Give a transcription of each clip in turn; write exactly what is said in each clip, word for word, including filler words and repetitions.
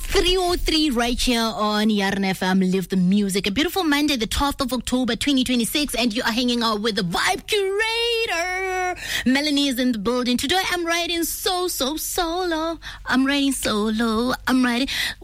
three oh three right here on Yarn F M, Live the Music. A beautiful Monday, the twelfth of October, twenty twenty-six, and you are hanging out with the Vibe Curator. Melanie is in the building. Today I'm riding so, so solo. I'm riding solo. I'm riding.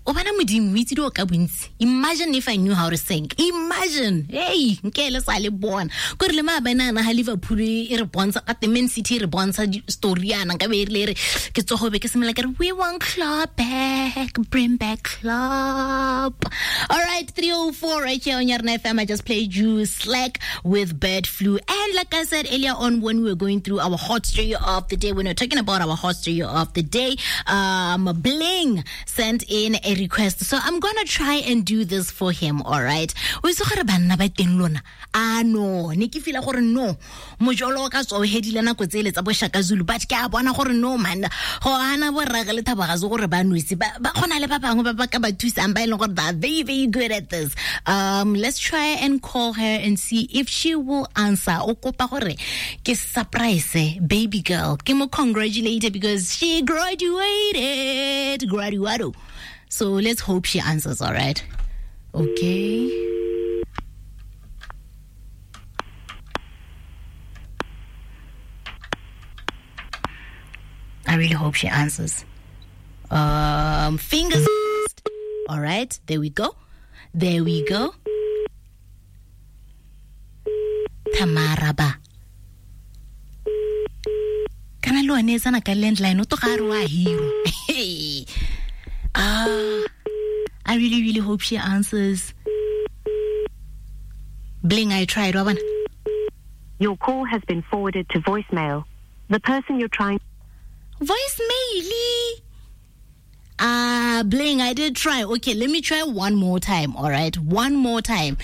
Imagine if I knew how to sing. Imagine. Hey, nkele sale born. Kore le ma banana ha Liverpool e re bontsha ka the Man City re bontsha story yana ka be re ke tsogobe ke semela ke we want club back, bring back club. All right, three oh four right here on Yarn F M. I just played you Slack with Bird Flu. And like I said earlier on when we were going through our hot story of the day, when we were talking about our hot story of the day, um, Bling sent in a request. So I'm going to try and do this for him, all right? We saw gore banna ba teng lona. Ah no, ne ke feel gore no. Mojolo ka so hedile na go tsele tsa bo Shaka Zulu, but ke a bona gore no man. Go ana bo rega le thaba ga zo gore ba nwetse ba gona le ba bangwe ba ba ka ba thusang ba ile gore they are very very good at this. Um let's try and call her and see if she will answer. O kopa gore ke surprise baby girl. Ke mo congratulate her because she graduated. Graduado. So let's hope she answers, all right? Okay. I really hope she answers. Um, fingers crossed. All right, there we go. There we go. Tamara ba. Kana lo anesa na ka landline o to ga re wa hero. Hey. Ah, I really, really hope she answers. Bling, I tried, Robin. Your call has been forwarded to voicemail. The person you're trying... Voicemail? Ah, uh, Bling, I did try. Okay, let me try one more time, all right? One more time.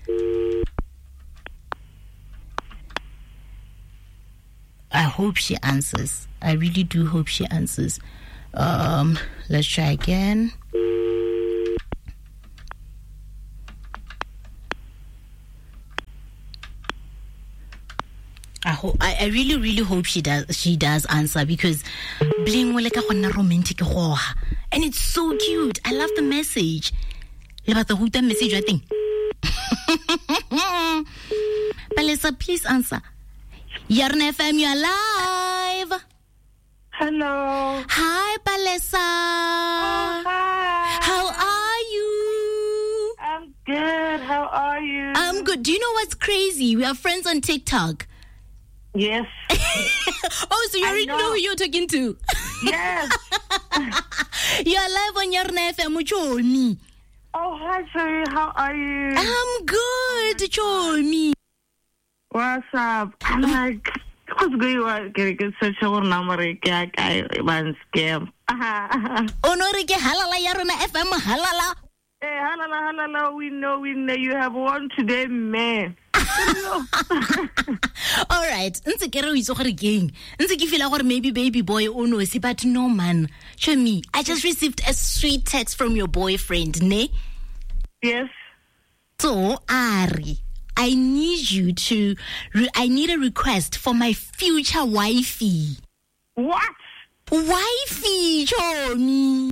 I hope she answers. I really do hope she answers. Um, let's try again. I hope I, I really really hope she does she does answer because Bling wole ka gonna romantic go and it's so cute. I love the message. About the huta message I think. Palesa, please answer. Yarn F M, you're live. Hello. Hi, Palesa. Oh, hi. How are you? I'm good. How are you? I'm good. Do you know what's crazy? We are friends on TikTok. Yes. Oh, so you I already know. know who you're talking to? Yes. You're live on Yarn F M with Chomi. Oh, hi, Sherry. How are you? I'm good, Chomi. What's up? I'm like... What's going on? Get get such a number. Get I man scam. Honore ke halala ya rona F M halala. Hey, halala halala. We know we know you have won today, man. All right. Ntse ke re o itse gore keng. Ntse ke feel gore maybe baby boy o no se, but no man. Show me. I just received a sweet text from your boyfriend, ne? Yes. So, Ari, I need you to, re- I need a request for my future wifey. What? Wifey, Chomi.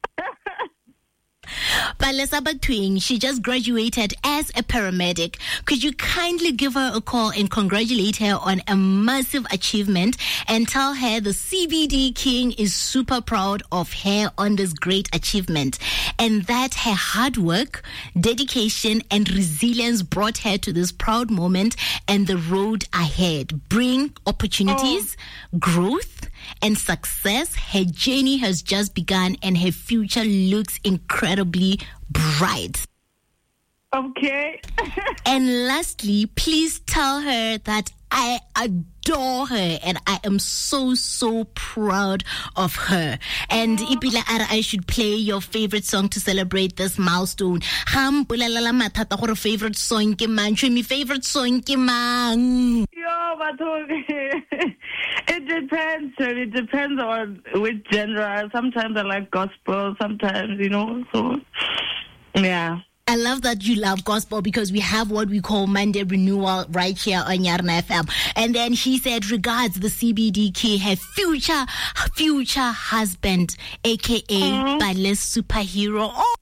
Palesa Batwing, she just graduated as a paramedic. Could you kindly give her a call and congratulate her on a massive achievement and tell her the C B D King is super proud of her on this great achievement and that her hard work, dedication, and resilience brought her to this proud moment and the road ahead. Bring opportunities, oh. growth, and success. Her journey has just begun and her future looks incredibly bright. Okay. And lastly, please tell her that I adore her and I am so, so proud of her. And Ipila Ara, I should play your favorite song to celebrate this milestone. Ham pulalala matata gore favorite song ke man. Show me favorite song ke man. Yo, but it depends. It depends on which genre. Sometimes I like gospel. Sometimes, you know. So, yeah. I love that you love gospel because we have what we call Monday Renewal right here on Yarna F M. And then she said, regards the C B D K, her future, future husband, A K A mm-hmm. Bales Superhero. Oh.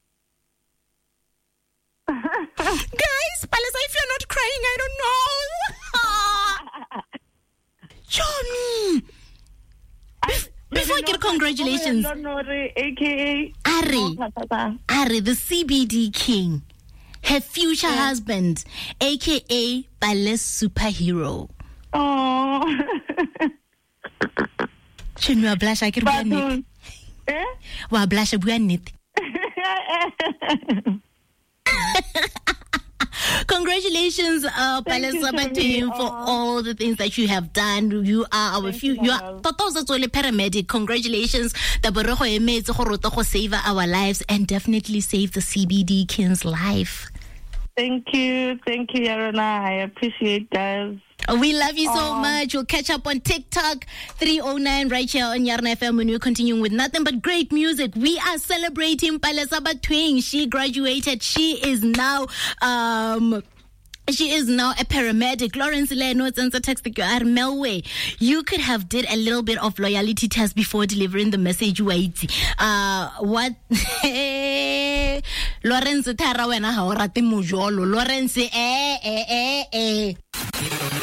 Guys, Bales, if you're not crying, I don't know. Johnny. Before I get congratulations. A K A Ari, Ari, the C B D King, her future yeah. husband, A K A Bales Superhero. Oh. Shouldn't we blush? I can buy Eh? Wa blush, we Congratulations, uh, Bales Superhero, for all the things that you have done. You are our few. You are totally paramedic. Congratulations, the Boroho emets to save our lives and definitely save the C B D King's life. Thank you, thank you, Yarona. I appreciate guys. We love you so much. We'll catch up on TikTok three oh nine right here on Yarna F M when we're continuing with nothing but great music. We are celebrating Bales Superhero. She graduated. She is now um She is now a paramedic. Lawrence Leno sends a text to you. Melway, you could have did a little bit of loyalty test before delivering the message. Wait, uh, what? Lawrence Tara wena ha o rate mojolo. Lawrence, eh, eh, eh, eh.